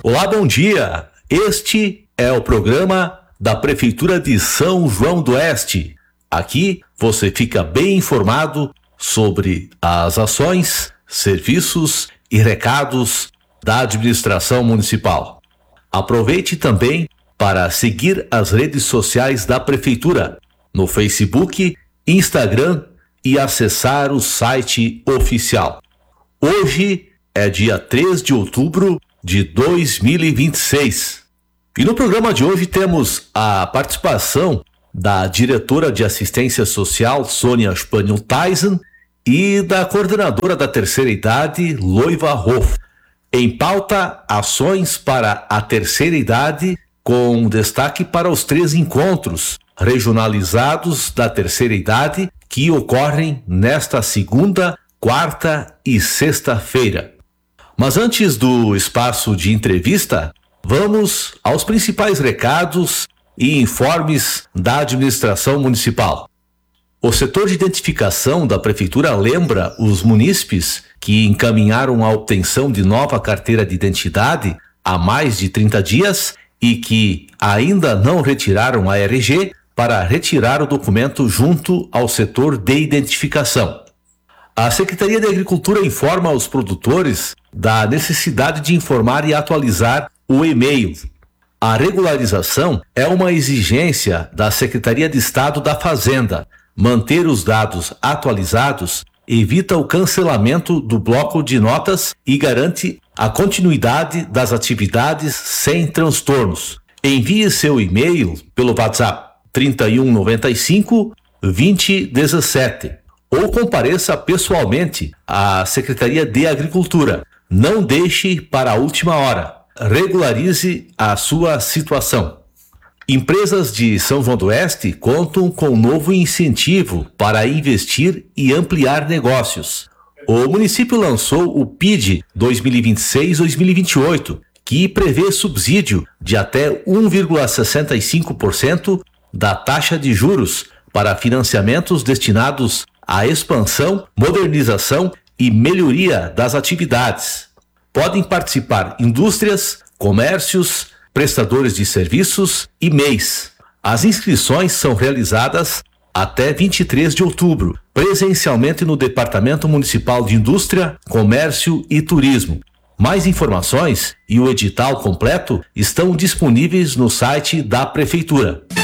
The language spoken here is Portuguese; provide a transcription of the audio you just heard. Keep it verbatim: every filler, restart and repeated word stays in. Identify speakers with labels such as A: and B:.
A: Olá, bom dia. Este é o programa da Prefeitura de São João do Oeste. Aqui você fica bem informado sobre as ações, serviços e recados da administração municipal. Aproveite também para seguir as redes sociais da Prefeitura no Facebook, Instagram e acessar o site oficial. Hoje é dia três de outubro de dois mil e vinte e seis. E no programa de hoje temos a participação da diretora de assistência social, Sônia Spaniel Tyson, e da coordenadora da terceira idade, Loiva Rolf. Em pauta, ações para a terceira idade, com destaque para os três encontros regionalizados da terceira idade que ocorrem nesta segunda, quarta e sexta-feira. Mas antes do espaço de entrevista, vamos aos principais recados e informes da administração municipal. O setor de identificação da Prefeitura lembra os munícipes que encaminharam a obtenção de nova carteira de identidade há mais de trinta dias e que ainda não retiraram a R G para retirar o documento junto ao setor de identificação. A Secretaria de Agricultura informa aos produtores da necessidade de informar e atualizar o e-mail. A regularização é uma exigência da Secretaria de Estado da Fazenda. Manter os dados atualizados evita o cancelamento do bloco de notas e garante a continuidade das atividades sem transtornos. Envie seu e-mail pelo WhatsApp trinta e um noventa e cinco, vinte dezessete ou compareça pessoalmente à Secretaria de Agricultura. Não deixe para a última hora. Regularize a sua situação. Empresas de São João do Oeste contam com um novo incentivo para investir e ampliar negócios. O município lançou o P I D dois mil e vinte e seis a dois mil e vinte e oito, que prevê subsídio de até um vírgula sessenta e cinco por cento da taxa de juros para financiamentos destinados à expansão, modernização e melhoria das atividades. Podem participar indústrias, comércios, prestadores de serviços e M E Is. As inscrições são realizadas até vinte e três de outubro, presencialmente no Departamento Municipal de Indústria, Comércio e Turismo. Mais informações e o edital completo estão disponíveis no site da Prefeitura.